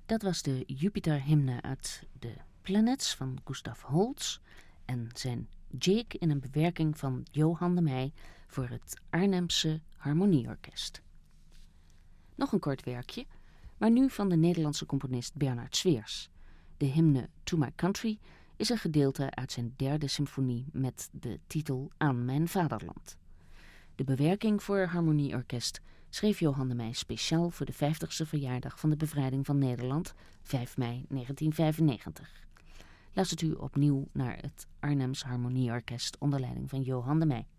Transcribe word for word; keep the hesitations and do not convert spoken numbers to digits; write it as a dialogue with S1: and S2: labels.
S1: Dat was de Jupiter-hymne uit de Planets van Gustav Holst en zijn Jake in een bewerking van Johan de Meij voor het Arnhemse Harmonieorkest. Nog een kort werkje, maar nu van de Nederlandse componist Bernard Sweers. De hymne To My Country is een gedeelte uit zijn derde symfonie met de titel Aan mijn vaderland. De bewerking voor harmonieorkest schreef Johan de Meij speciaal voor de vijftigste verjaardag van de bevrijding van Nederland, vijf mei negentien vijfennegentig. Luistert u opnieuw naar het Arnhems Harmonieorkest onder leiding van Johan de Meij.